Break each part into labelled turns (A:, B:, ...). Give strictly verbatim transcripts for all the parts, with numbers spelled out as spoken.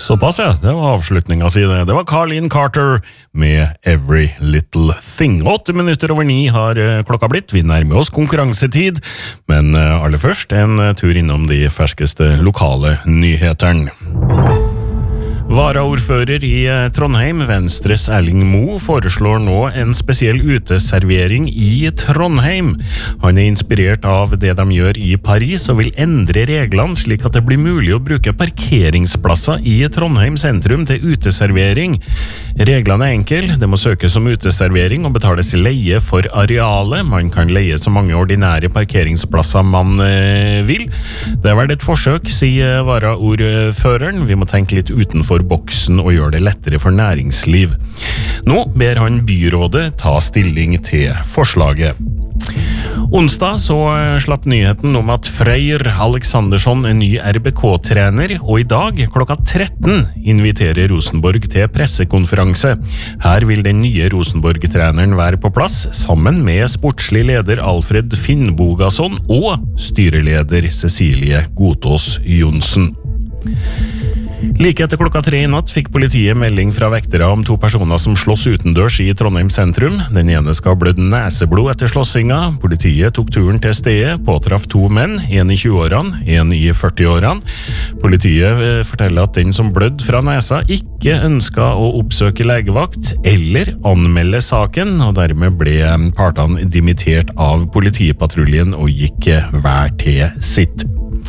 A: Såpass, ja. Det var avslutningen si det. Det var Carleen Carter med Every Little Thing. Åtte minutter over ni har klokka blitt. Vi nærmer oss konkurransetid, men aller først en tur innom de ferskeste lokale nyheterne. Varaordfører i Trondheim, Venstres Erling Moe, foreslår nå en spesiell uteservering i Trondheim. Han er inspirert av det de gjør i Paris og vil endre reglene slik at det blir mulig å bruke parkeringsplasser i Trondheim sentrum til uteservering. Reglene er enkle, det må søkes som uteservering og betales leie for arealet. Man kan leie så mange ordinære parkeringsplasser man vil. Det har vært et forsøk, sier varaordføreren. Vi må tenke litt utenfor boksen og gjøre det lettere for næringsliv. Nå ber han byrådet ta stilling til forslaget. Onsdag så slapp nyheten om at Freyr Alexandersson er ny R B K-trener, og i dag klokka tretten inviterer Rosenborg til pressekonferanse. Her vil den nye Rosenborg-treneren være på plass, sammen med sportslig leder Alfred Finnbogason og styreleder Cecilie Godtås Johnsen. Like etter klokka tre i natt fikk politiet melding fra vektere om to personer som slåss utendørs i Trondheim sentrum. Den ene skal ha blødd neseblod etter slåssinga. Politiet tok turen til stedet, påtraff to menn, en i tjue-årene, en i førti-årene. Politiet forteller at den som blødd fra nesa ikke ønsket å oppsøke legevakt eller anmelde saken, og dermed ble partene dimittert av politipatruljen og gikk hver til sitt.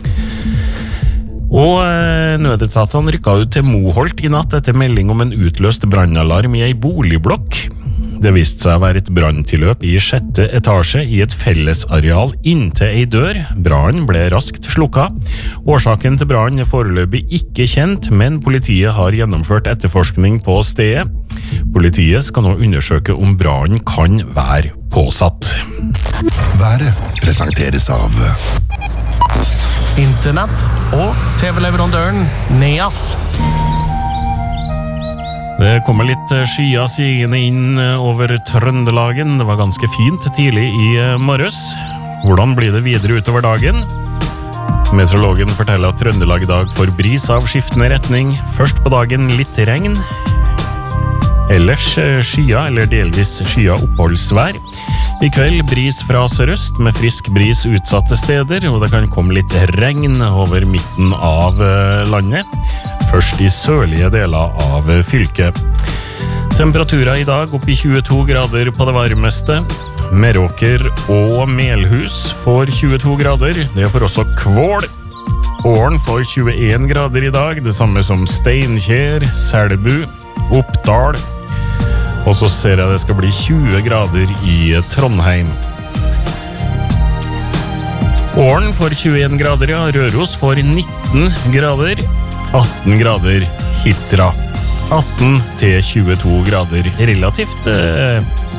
A: Og nødetatene rykket ut til Moholt i natt etter melding om en utløst brannalarm i ei boligblokk. Det viste seg å være et branntilløp i sjette etasje i et fellesareal inntil ei dør. Brannen ble raskt slukka. Årsaken til brannen er foreløpig ikke kjent, men politiet har gjennomført etterforskning på stedet. Politiet skal nå undersøke om brannen kan være påsatt.
B: Været presenteres av
C: Internett og T V-leverandøren Neas.
A: Det kommer litt skyer sigende inn over Trøndelagen. Det var ganske fint tidlig i morges. Hvordan blir det videre utover dagen? Meteorologen forteller at Trøndelag i dag får bris av skiftende retning. Først på dagen litt regn. Ellers skyer eller delvis skyer oppholdsvær. I kveld bris fra sørøst med frisk bris utsatte steder, og det kan komme litt regn over midten av landet. Først i sørlige deler av fylket. Temperaturer i dag opp i tjueto grader på det varmeste. Meråker og Melhus får tjueto grader. Det får også Kvål. Åren får tjueen grader i dag, det samme som Steinkjer, Selbu, Oppdal. Og så ser jeg det skal bli tjue grader i Trondheim. Åren får tjueen grader, ja. Røros får nitten grader. atten grader Hitra. atten til tjueto grader. Relativt eh,